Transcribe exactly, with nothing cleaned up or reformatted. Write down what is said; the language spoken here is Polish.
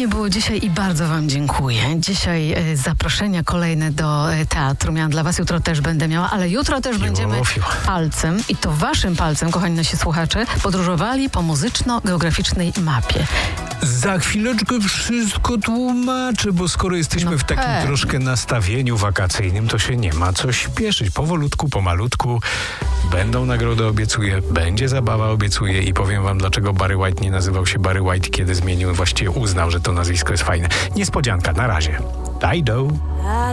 Fajnie było dzisiaj i bardzo wam dziękuję. Dzisiaj e, zaproszenia kolejne do e, teatru miałam dla was, jutro też będę miała, ale jutro też będziemy palcem, i to waszym palcem, kochani nasi słuchacze, podróżowali po muzyczno-geograficznej mapie. Za chwileczkę wszystko tłumaczę, bo skoro jesteśmy No w takim pewnie. troszkę nastawieniu wakacyjnym, to się nie ma co śpieszyć. Powolutku, pomalutku. Będą nagrody, obiecuję, będzie zabawa, obiecuję, i powiem wam, dlaczego Barry White nie nazywał się Barry White, kiedy zmienił, właściwie uznał, że to nazwisko jest fajne. Niespodzianka, na razie. Dido.